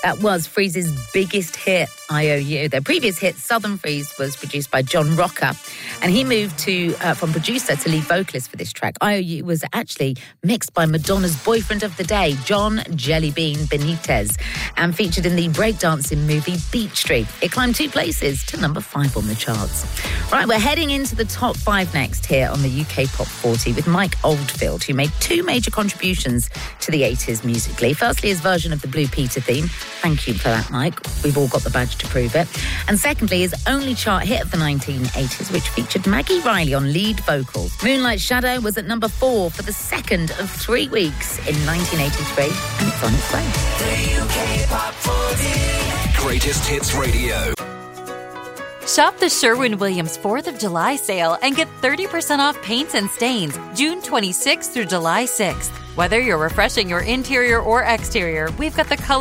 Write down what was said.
That was Freeze's biggest hit, IOU. Their previous hit, Southern Freeze, was produced by John Rocker, and he moved from producer to lead vocalist for this track. IOU was actually mixed by Madonna's boyfriend of the day, John Jellybean Benitez, and featured in the breakdancing movie Beat Street. It climbed 2 places to number 5 on the charts. Right, we're heading into the top 5 next here on the UK Pop 40 with Mike Oldfield, who made 2 major contributions to the 80s musically. Firstly, his version of the Blue Peter theme. Thank you for that, Mike. We've all got the badge to prove it. And secondly, his only chart hit of the 1980s, which featured Maggie Riley on lead vocals. Moonlight Shadow was at number 4 for the second of 3 weeks in 1983, and it's on its way. The UK Pop 40. Greatest Hits Radio. Shop the Sherwin-Williams 4th of July sale and get 30% off paints and stains June 26th through July 6th. Whether you're refreshing your interior or exterior, we've got the color